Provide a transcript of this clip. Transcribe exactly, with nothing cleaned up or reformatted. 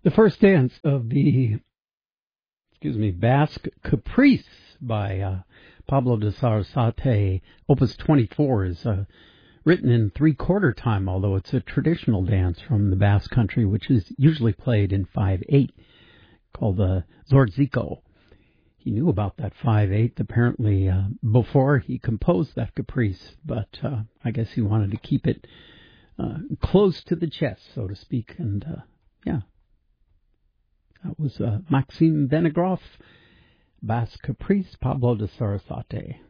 The first dance of the, excuse me, Basque Caprice by uh, Pablo de Sarasate, Opus twenty-four, is uh, written in three-quarter time, although it's a traditional dance from the Basque country, which is usually played in five eight, called the Zortziko. He knew about that five eight apparently uh, before he composed that Caprice, but uh, I guess he wanted to keep it uh, close to the chest, so to speak, and uh, yeah. That was uh, Maxime Benegroff, Basque Caprice, Pablo de Sarasate.